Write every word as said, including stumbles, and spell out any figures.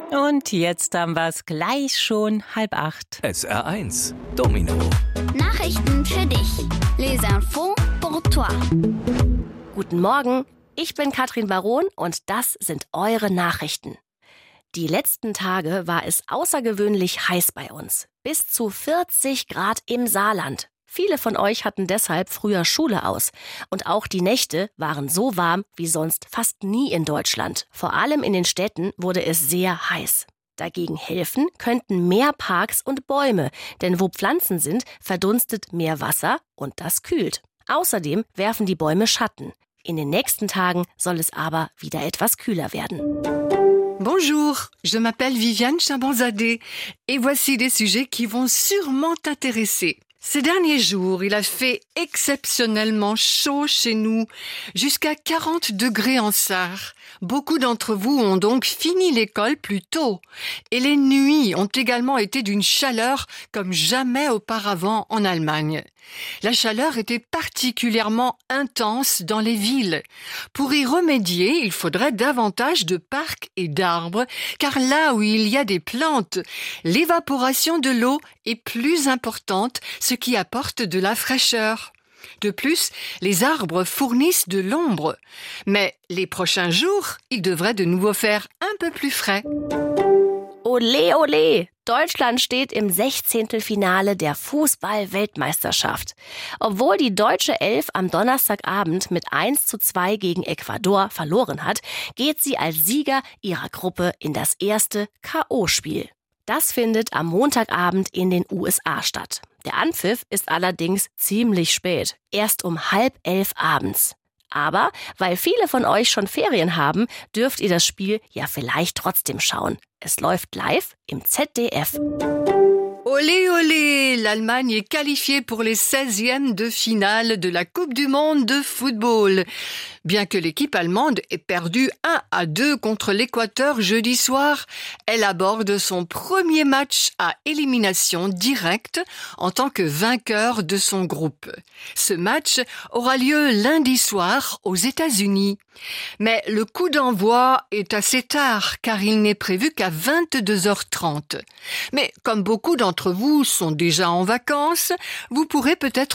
Und jetzt haben wir es gleich schon halb acht. S R eins, Domino. Nachrichten für dich. Les infos pour toi. Guten Morgen, ich bin Katrin Baron und das sind eure Nachrichten. Die letzten Tage war es außergewöhnlich heiß bei uns. Bis zu vierzig Grad im Saarland. Viele von euch hatten deshalb früher Schule aus. Und auch die Nächte waren so warm wie sonst fast nie in Deutschland. Vor allem in den Städten wurde es sehr heiß. Dagegen helfen könnten mehr Parks und Bäume, denn wo Pflanzen sind, verdunstet mehr Wasser und das kühlt. Außerdem werfen die Bäume Schatten. In den nächsten Tagen soll es aber wieder etwas kühler werden. Bonjour, je m'appelle Viviane Chabanzadeh et voici des sujets qui vont sûrement t'intéresser. Ces derniers jours, il a fait exceptionnellement chaud chez nous, jusqu'à quarante degrés en Sarre. Beaucoup d'entre vous ont donc fini l'école plus tôt. Et les nuits ont également été d'une chaleur comme jamais auparavant en Allemagne. La chaleur était particulièrement intense dans les villes. Pour y remédier, il faudrait davantage de parcs et d'arbres, car là où il y a des plantes, l'évaporation de l'eau est plus importante, ce qui apporte de la fraîcheur. De plus, les arbres fournissent de l'ombre. Mais les prochains jours, il devrait de nouveau faire un peu plus frais. Ole, ole! Deutschland steht im Sechzehntelfinale der Fußball-Weltmeisterschaft. Obwohl die deutsche Elf am Donnerstagabend mit eins zu zwei gegen Ecuador verloren hat, geht sie als Sieger ihrer Gruppe in das erste K O-Spiel. Das findet am Montagabend in den U S A statt. Der Anpfiff ist allerdings ziemlich spät, erst um halb elf abends. Aber weil viele von euch schon Ferien haben, dürft ihr das Spiel ja vielleicht trotzdem schauen. Es läuft live im Z D F. Olé, olé! L'Allemagne est qualifiée pour les seizièmes de finale de la Coupe du Monde de football. Bien que l'équipe allemande ait perdu un à deux contre l'Équateur jeudi soir, elle aborde son premier match à élimination directe en tant que vainqueur de son groupe. Ce match aura lieu lundi soir aux États-Unis. Mais le coup d'envoi est assez tard car il n'est prévu qu'à vingt-deux heures trente. Mais comme beaucoup d'entre vous sont déjà en vacances, vous pourrez peut-être